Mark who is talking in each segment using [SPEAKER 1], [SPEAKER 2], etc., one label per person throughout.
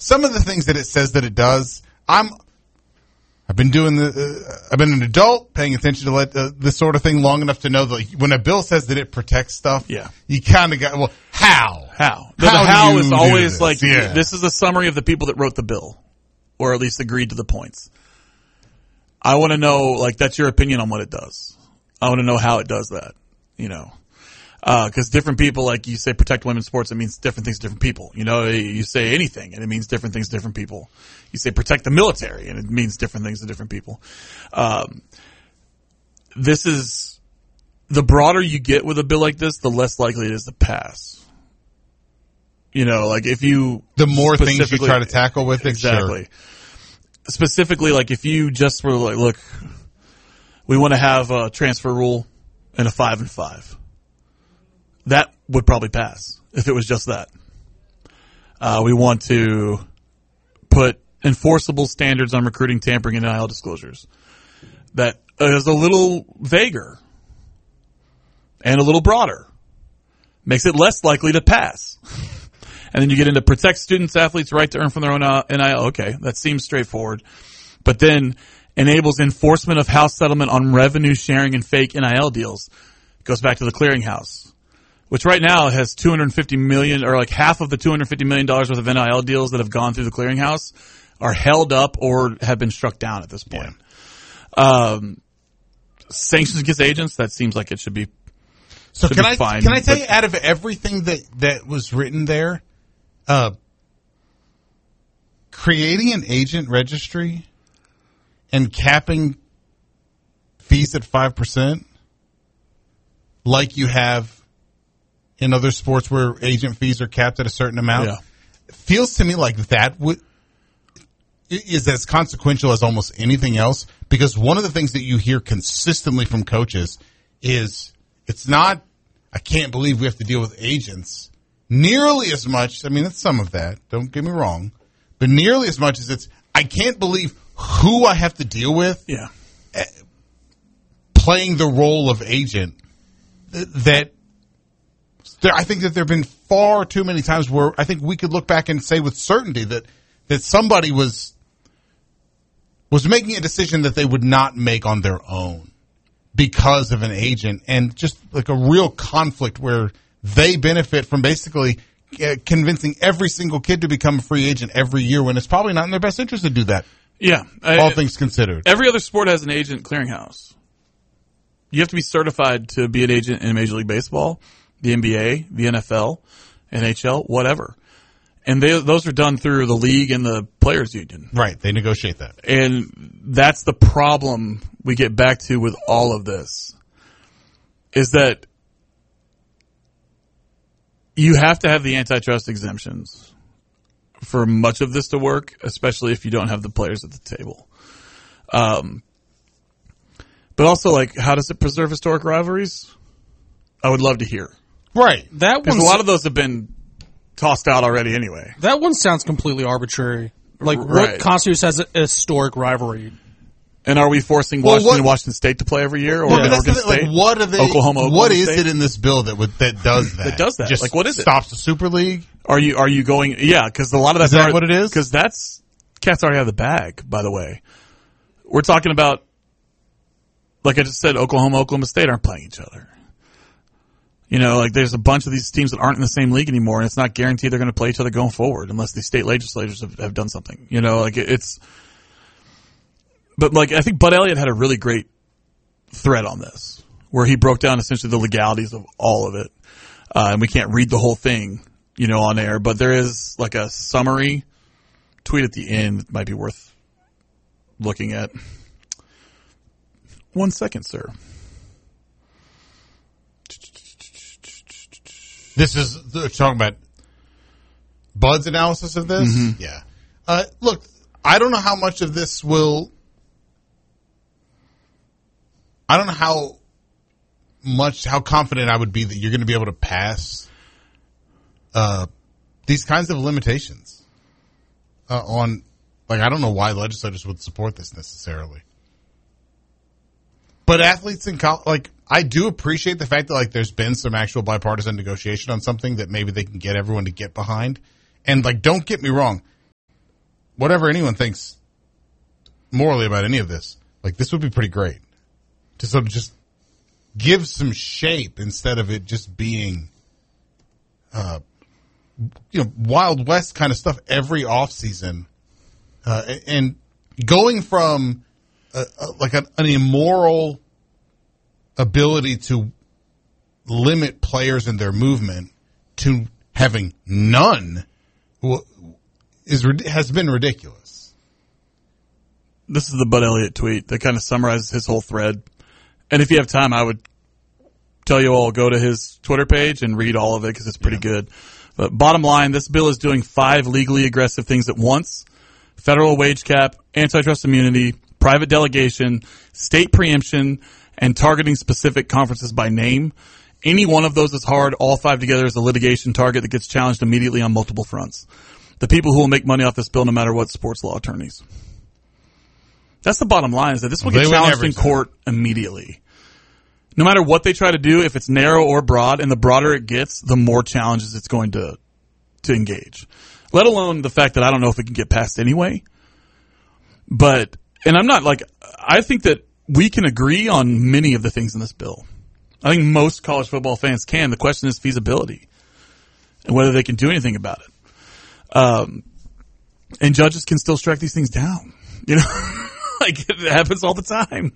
[SPEAKER 1] some of the things that it says that it does, I've been doing I've been an adult paying attention to this sort of thing long enough to know that when a bill says that it protects stuff, you kind of got, well, how?
[SPEAKER 2] The how is always like, this is a summary of the people that wrote the bill, or at least agreed to the points. I want to know, like, that's your opinion on what it does. I want to know how it does that, you know. Because different people, like you say, protect women's sports, it means different things to different people. You know, you say anything, and it means different things to different people. You say protect the military, and it means different things to different people. This is, the broader you get with a bill like this, the less likely it is to pass. You know, like if you...
[SPEAKER 1] The more things you try to tackle with it,
[SPEAKER 2] exactly. Sure. Specifically, like if you just were like, look, we want to have a transfer rule and a 5-and-5. That would probably pass if it was just that. We want to put enforceable standards on recruiting, tampering, and NIL disclosures. That is a little vaguer and a little broader. Makes it less likely to pass. And then you get into protect students, athletes' right to earn from their own NIL. Okay, that seems straightforward. But then enables enforcement of house settlement on revenue sharing and fake NIL deals. Goes back to the clearinghouse, which right now has $250 million, or like half of the $250 million worth of NIL deals that have gone through the clearinghouse are held up or have been struck down at this point. Yeah. Sanctions against agents, that seems like it should be.
[SPEAKER 1] So can I tell you, out of everything that was written there, creating an agent registry and capping fees at 5%, like you have in other sports where agent fees are capped at a certain amount, feels to me like that is as consequential as almost anything else, because one of the things that you hear consistently from coaches is it's not, I can't believe we have to deal with agents nearly as much. I mean, it's some of that, don't get me wrong, but nearly as much as it's, I can't believe who I have to deal with playing the role of agent. That I think that there have been far too many times where I think we could look back and say with certainty that somebody was making a decision that they would not make on their own because of an agent, and just like a real conflict where they benefit from basically convincing every single kid to become a free agent every year when it's probably not in their best interest to do that.
[SPEAKER 2] Yeah.
[SPEAKER 1] All things considered.
[SPEAKER 2] Every other sport has an agent clearinghouse. You have to be certified to be an agent in Major League Baseball, the NBA, the NFL, NHL, whatever. And those are done through the league and the players union.
[SPEAKER 1] Right. They negotiate that.
[SPEAKER 2] And that's the problem we get back to with all of this, is that you have to have the antitrust exemptions for much of this to work, especially if you don't have the players at the table. But also, like, how does it preserve historic rivalries? I would love to hear.
[SPEAKER 1] Right.
[SPEAKER 2] Because a lot of those have been tossed out already anyway.
[SPEAKER 3] That one sounds completely arbitrary. Like, what constitutes as a historic rivalry?
[SPEAKER 2] And are we forcing Washington and Washington State to play every year? Or Oregon State?
[SPEAKER 1] Like, what are they?
[SPEAKER 2] Oklahoma
[SPEAKER 1] what is
[SPEAKER 2] State?
[SPEAKER 1] It in this bill that does that?
[SPEAKER 2] That does that?
[SPEAKER 1] Just
[SPEAKER 2] like, what is it?
[SPEAKER 1] Stops the Super League?
[SPEAKER 2] Are you going? Yeah, because a lot of that's
[SPEAKER 1] is that what it is?
[SPEAKER 2] Because that's Cats already have the bag. By the way, we're talking about, like I just said, Oklahoma State aren't playing each other. You know, like there's a bunch of these teams that aren't in the same league anymore, and it's not guaranteed they're going to play each other going forward unless the state legislatures have done something. You know, like it's. But like I think Bud Elliott had a really great thread on this, where he broke down essentially the legalities of all of it, and we can't read the whole thing, you know, on air. But there is like a summary tweet at the end that might be worth looking at. 1 second, sir.
[SPEAKER 1] This is talking about Bud's analysis of this?
[SPEAKER 2] Mm-hmm.
[SPEAKER 1] Yeah. Look, I don't know how much of this will... I don't know how confident I would be that you're going to be able to pass these kinds of limitations on... Like, I don't know why legislators would support this necessarily. But athletes in college, like, I do appreciate the fact that, like, there's been some actual bipartisan negotiation on something that maybe they can get everyone to get behind. And, like, don't get me wrong. whatever anyone thinks morally about any of this, like, this would be pretty great to sort of just give some shape instead of it just being, Wild West kind of stuff every offseason. And going from an immoral ability to limit players and their movement to having none has been ridiculous.
[SPEAKER 2] This is the Bud Elliott tweet that kind of summarizes his whole thread. And if you have time, I would tell you all, go to his Twitter page and read all of it because it's pretty good. But bottom line, this bill is doing 5 legally aggressive things at once: federal wage cap, antitrust immunity, private delegation, state preemption, and targeting specific conferences by name. Any one of those is hard. All 5 together is a litigation target that gets challenged immediately on multiple fronts. The people who will make money off this bill, no matter what, sports law attorneys. That's the bottom line, is that this will get challenged in court immediately. No matter what they try to do, if it's narrow or broad, and the broader it gets, the more challenges it's going to engage. Let alone the fact that I don't know if it can get passed anyway. But, and I'm not like, I think that we can agree on many of the things in this bill. I think most college football fans can. The question is feasibility and whether they can do anything about it. And judges can still strike these things down. You know, like, it happens all the time.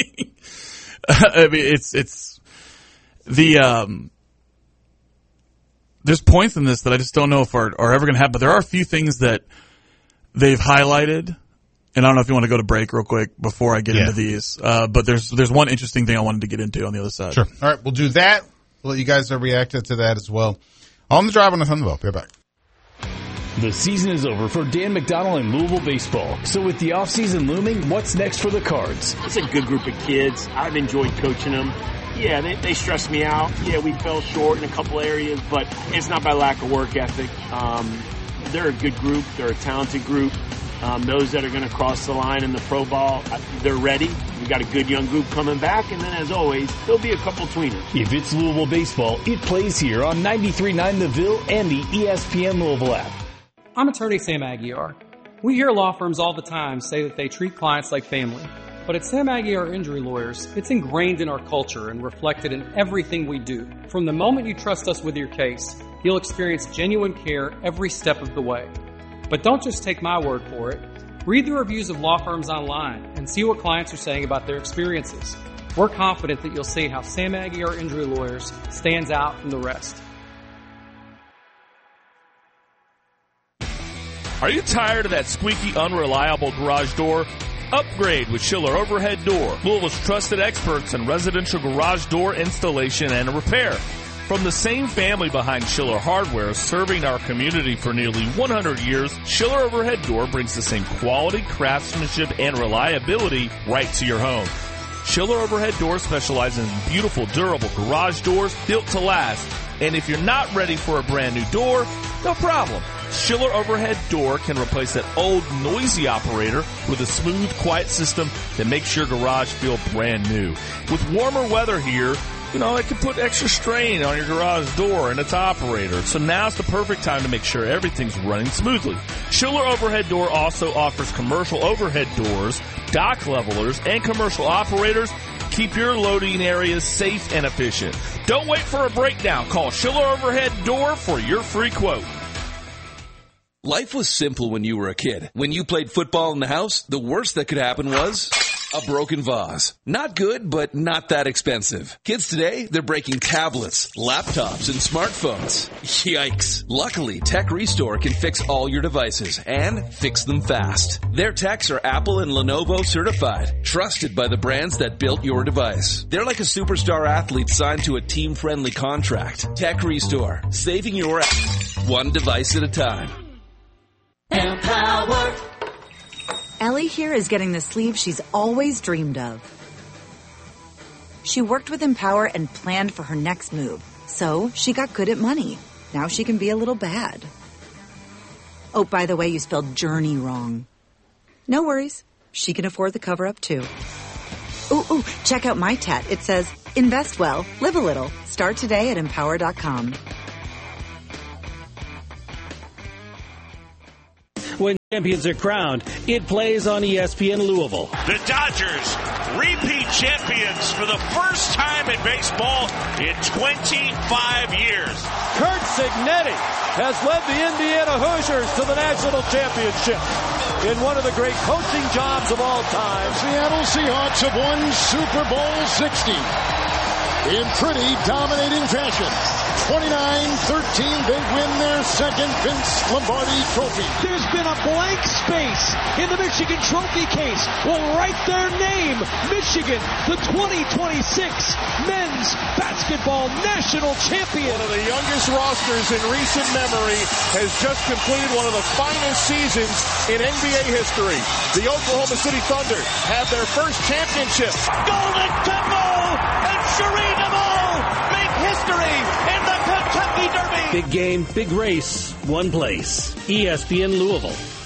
[SPEAKER 2] I mean, it's the, there's points in this that I just don't know if are ever going to happen. But there are a few things that they've highlighted. And I don't know if you want to go to break real quick before I get into these. But there's one interesting thing I wanted to get into on the other side.
[SPEAKER 1] Sure. All right, we'll do that. We'll let you guys react to that as well. On the Drive on the Thunderbolt. Be right back.
[SPEAKER 4] The season is over for Dan McDonnell and Louisville baseball. So with the offseason looming, what's next for the Cards?
[SPEAKER 5] It's a good group of kids. I've enjoyed coaching them. Yeah, they stress me out. Yeah, we fell short in a couple areas, but it's not by lack of work ethic. They're a good group. They're a talented group. Those that are going to cross the line in the pro ball, they're ready. We got a good young group coming back, and then as always, there'll be a couple tweeners.
[SPEAKER 4] If it's Louisville baseball, it plays here on 93.9 The Ville and the ESPN Louisville app.
[SPEAKER 6] I'm attorney Sam Aguiar. We hear law firms all the time say that they treat clients like family. But at Sam Aguiar Injury Lawyers, it's ingrained in our culture and reflected in everything we do. From the moment you trust us with your case, you'll experience genuine care every step of the way. But don't just take my word for it. Read the reviews of law firms online and see what clients are saying about their experiences. We're confident that you'll see how Sam Aguiar Injury Lawyers stands out from the rest.
[SPEAKER 7] Are you tired of that squeaky, unreliable garage door? Upgrade with Schiller Overhead Door, Louisville's trusted experts in residential garage door installation and repair. From the same family behind Schiller Hardware, serving our community for nearly 100 years, Schiller Overhead Door brings the same quality, craftsmanship, and reliability right to your home. Schiller Overhead Door specializes in beautiful, durable garage doors built to last. And if you're not ready for a brand new door, no problem. Schiller Overhead Door can replace that old, noisy operator with a smooth, quiet system that makes your garage feel brand new. With warmer weather here, it can put extra strain on your garage door and its operator. So now's the perfect time to make sure everything's running smoothly. Schiller Overhead Door also offers commercial overhead doors, dock levelers, and commercial operators. Keep your loading areas safe and efficient. Don't wait for a breakdown. Call Schiller Overhead Door for your free quote.
[SPEAKER 8] Life was simple when you were a kid. When you played football in the house, the worst that could happen was a broken vase. Not good, but not that expensive. Kids today, they're breaking tablets, laptops, and smartphones. Yikes. Luckily, Tech Restore can fix all your devices and fix them fast. Their techs are Apple and Lenovo certified, trusted by the brands that built your device. They're like a superstar athlete signed to a team-friendly contract. Tech Restore, saving your one device at a time.
[SPEAKER 9] Empower. Ellie here is getting the sleeve she's always dreamed of. She worked with Empower and planned for her next move, so she got good at money. Now she can be a little bad. Oh, by the way, you spelled journey wrong. No worries. She can afford the cover-up, too. Ooh, check out my tat. It says, invest well, live a little. Start today at Empower.com.
[SPEAKER 10] when champions are crowned. It plays on ESPN Louisville.
[SPEAKER 11] The Dodgers, repeat champions for the first time in baseball in 25 years.
[SPEAKER 12] Curt Cignetti has led the Indiana Hoosiers to the national championship in one of the great coaching jobs of all time.
[SPEAKER 13] Seattle Seahawks have won Super Bowl 60 in pretty dominating fashion. 29-13, they win their second Vince Lombardi trophy.
[SPEAKER 12] There's been a blank space in the Michigan trophy case. Will write their name, Michigan, the 2026 men's basketball national champion.
[SPEAKER 14] One of the youngest rosters in recent memory has just completed one of the finest seasons in NBA history. The Oklahoma City Thunder have their first championship.
[SPEAKER 11] Golden Temple and Cherie DeVol make history in the Kentucky Derby.
[SPEAKER 10] Big game, big race, one place. ESPN Louisville.